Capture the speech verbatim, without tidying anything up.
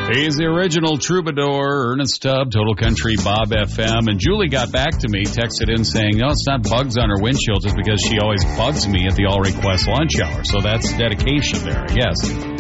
He's the original troubadour, Ernest Tubb, Total Country Bob F M. And Julie got back to me, texted in saying, no, it's not bugs on her windshield, just because she always bugs me at the All Request lunch hour. So that's dedication there, I guess.